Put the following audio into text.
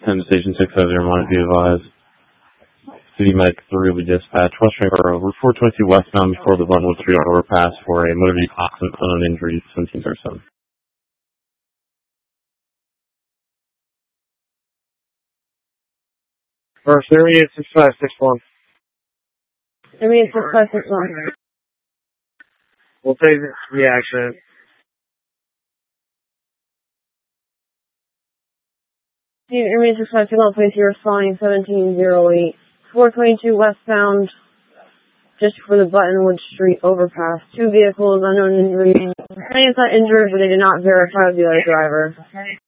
10 to Station 650, might be advised. City Medic 3 will be dispatched. Western Road, Route 422 westbound before the Level 3 overpass for a motor vehicle accident, unknown injuries, 1737. First, 386561. 386561. We'll take the accident. Intermediate 6561, please, you're responding 1708. 422 westbound, just for the Buttonwood Street overpass. 2 vehicles, unknown injuries. Any is not injured, but they did not verify the other driver.